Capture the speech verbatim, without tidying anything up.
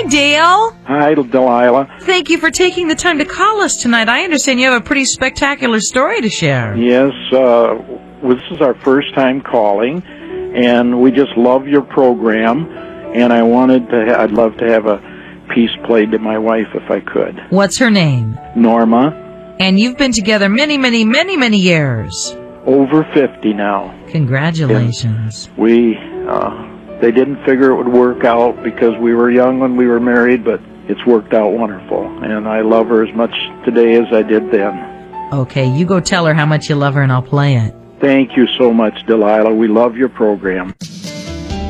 Dale. Hi, Delilah. Thank you for taking the time to call us tonight. I understand you have a pretty spectacular story to share. Yes, uh, well, this is our first time calling, and we just love your program, and I wanted to, ha- I'd love to have a piece played to my wife if I could. What's her name? Norma. And you've been together many, many, many, many years. Over fifty now. Congratulations. And we, uh, they didn't figure it would work out because we were young when we were married, but it's worked out wonderful, and I love her as much today as I did then. Okay, you go tell her how much you love her, and I'll play it. Thank you so much, Delilah. We love your program.